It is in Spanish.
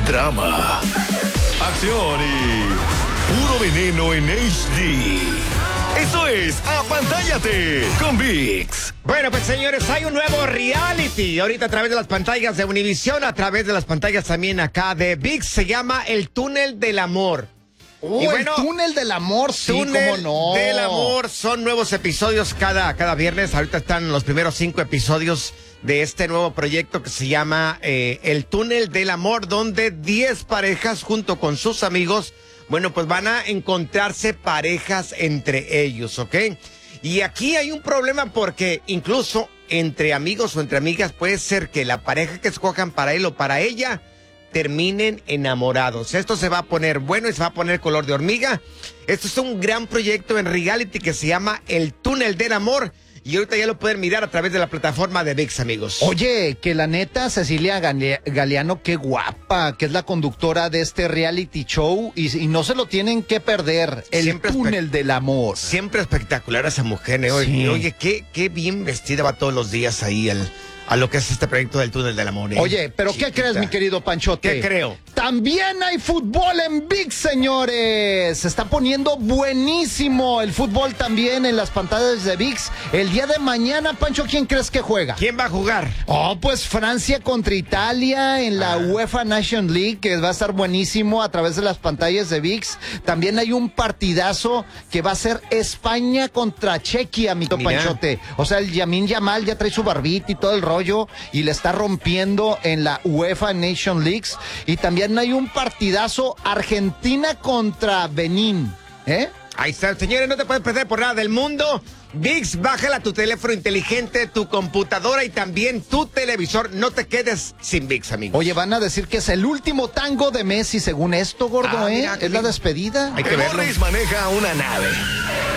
drama, acción y puro veneno en HD. Eso es Apantállate con ViX. Bueno, pues señores, hay un nuevo reality ahorita a través de las pantallas de Univisión, a través de las pantallas también acá de ViX. Se llama El Túnel del Amor. Y bueno, el Túnel del Amor, sí, cómo no. Del Amor, son nuevos episodios cada viernes. Ahorita están los primeros 5 episodios de este nuevo proyecto que se llama El Túnel del Amor, donde 10 parejas junto con sus amigos, bueno, pues van a encontrarse parejas entre ellos, ¿ok? Y aquí hay un problema porque incluso entre amigos o entre amigas puede ser que la pareja que escojan para él o para ella terminen enamorados. Esto se va a poner bueno y se va a poner color de hormiga. Esto es un gran proyecto en reality que se llama El Túnel del Amor. Y ahorita ya lo pueden mirar a través de la plataforma de ViX, amigos. Oye, que la neta, Cecilia Galeano, qué guapa, que es la conductora de este reality show y no se lo tienen que perder. El Túnel del Amor. Siempre espectacular esa mujer, ¿eh? Sí. Oye, qué bien vestida va todos los días ahí a lo que es este proyecto del Túnel del Amor, ¿eh? Oye, pero Chiquita. ¿qué crees, mi querido Panchote? ¿Qué creo? También hay fútbol en ViX, señores. Se está poniendo buenísimo el fútbol también en las pantallas de ViX. El día de mañana, Pancho, ¿quién crees que juega? ¿Quién va a jugar? Oh, pues Francia contra Italia en la UEFA Nation League, que va a estar buenísimo a través de las pantallas de ViX. También hay un partidazo que va a ser España contra Chequia, mi Panchote. O sea, el Lamine Yamal ya trae su barbita y todo el rollo y le está rompiendo en la UEFA Nation League. Y también hay un partidazo Argentina contra Benín, ¿eh? Ahí está, señores, no te puedes perder por nada del mundo. ViX, bájala a tu teléfono inteligente, tu computadora y también tu televisor. No te quedes sin ViX, amigo. Oye, van a decir que es el último tango de Messi, según esto, gordo, ¿eh? Mira, es la despedida. El Morris maneja una nave.